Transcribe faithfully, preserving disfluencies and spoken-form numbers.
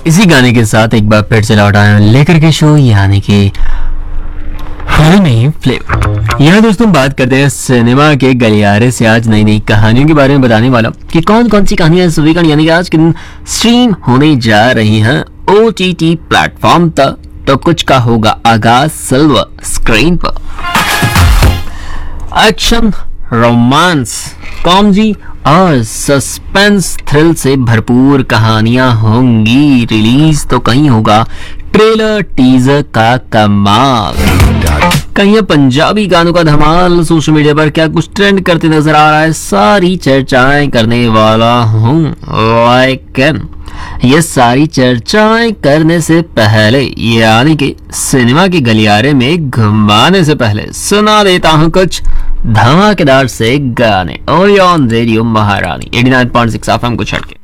इसी गाने के साथ एक बार फिर से लौट आए हैं लेकर के शो यानी कि फिल्मी फ्लेवर। यहाँ दोस्तों बात करते हैं सिनेमा के गलियारे से। आज नई नई कहानियों के बारे में बताने वाला कि कौन कौन सी कहानियां इस वीकेंड यानी कि आज के दिन स्ट्रीम होने जा रही हैं ओ टी टी प्लेटफॉर्म तक। तो कुछ का होगा आगाज सिल्वर स्क्रीन पर। एक्शन, रोमांस, कॉमेडी और सस्पेंस थ्रिल से भरपूर कहानियां होंगी। रिलीज तो कहीं होगा ट्रेलर टीजर का कमाल, कहीं पंजाबी गानों का धमाल। सोशल मीडिया पर क्या कुछ ट्रेंड करते नजर आ रहा है, सारी चर्चाएं करने वाला हूँ। लेकिन ये सारी चर्चाएं करने से पहले यानी कि सिनेमा के गलियारे में घुमाने से पहले सुना देता हूँ कुछ धमाकेदार से गाने। और ऑन रेडियो महारानी eighty nine point six F M को छोड़ के।